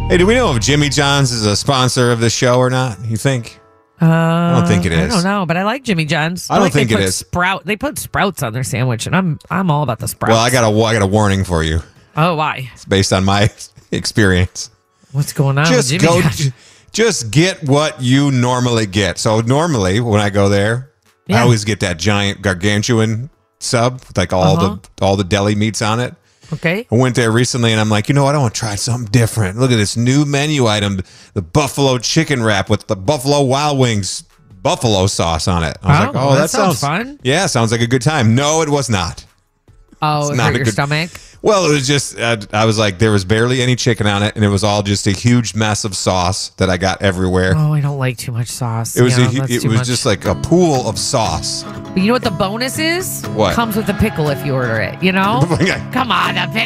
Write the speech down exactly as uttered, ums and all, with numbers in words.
Hey, do we know if Jimmy John's is a sponsor of this show or not? You think? Uh, I don't think it is. I don't know, but I like Jimmy John's. I don't like think they it put is. Sprout. They put sprouts on their sandwich, and I'm I'm all about the sprouts. Well, I got a I got a warning for you. Oh, why? It's based on my experience. What's going on? Just with Jimmy go. John's? Just get what you normally get. So normally when I go there, Yeah. I always get that giant gargantuan sub with like all Uh-huh. the all the deli meats on it. Okay. I went there recently and I'm like, you know what? I want to try something different. Look at this new menu item, the buffalo chicken wrap with the Buffalo Wild Wings buffalo sauce on it. I was Oh, like, oh, that that, sounds sounds fun. Yeah, sounds like a good time. No, it was not. Oh, It's it not hurt a your good- stomach? Well, it was just, uh, I was like, there was barely any chicken on it, and it was all just a huge mess of sauce that I got everywhere. Oh, I don't like too much sauce. It was Yeah, a, hu- that's it too was much. just like a pool of sauce. But you know what the bonus is? What? Comes with a pickle if you order it, you know? Yeah. Come on, a pickle.